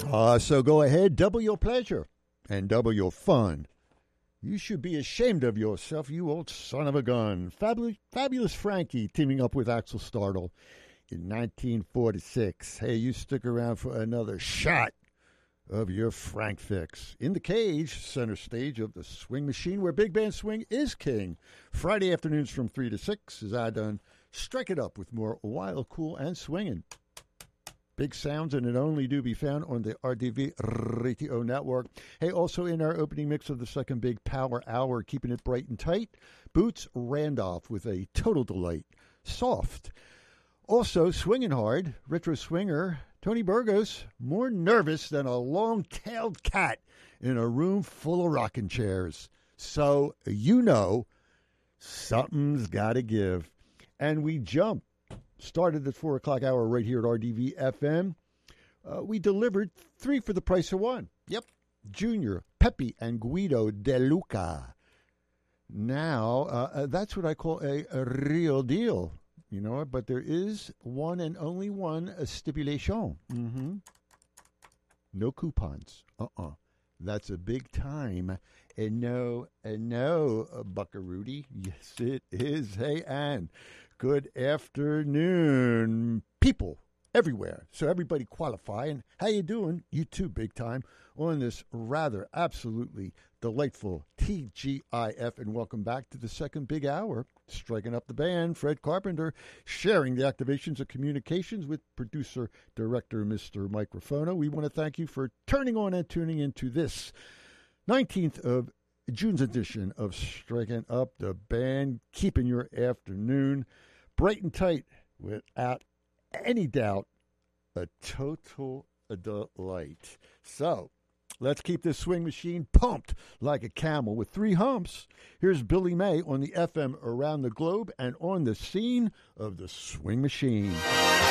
So go ahead, double your pleasure and double your fun. You should be ashamed of yourself, you old son of a gun. Fabulous Frankie teaming up with Axel Startle in 1946. Hey, you stick around for another shot of your Frank fix. In the Cage, center stage of the Swing Machine, where big band swing is king. Friday afternoons from 3 to 6, as I done, strike it up with more wild, cool, and swinging. Big sounds, and it only do be found on the RDV Radio Network. Hey, also in our opening mix of the second big power hour, keeping it bright and tight, Boots Randolph with a total delight. Soft. Also, swinging hard, retro swinger Tony Burgos, more nervous than a long-tailed cat in a room full of rocking chairs. So, you know, something's got to give. And we jump. Started the 4 o'clock hour right here at RDV FM. We delivered 3 for the price of 1. Yep. Junior, Pepe, and Guido De Luca. Now, that's what I call a real deal. You know, but there is one and only one stipulation. No coupons. That's a big time. And no, Buckarooty. Yes, it is. Hey, Ann. Good afternoon, people everywhere. So everybody qualify. And how you doing? You too, big time, on this rather absolutely delightful TGIF. And welcome back to the second big hour. Striking up the band, Fred Carpenter, sharing the activations of communications with producer, director, Mr. Microphono. We want to thank you for turning on and tuning into this 19th of June's edition of Striking Up the Band, keeping your afternoon bright and tight without any doubt, a total delight. So, let's keep this swing machine pumped like a camel with 3 humps. Here's Billy May on the FM around the globe and on the scene of the swing machine.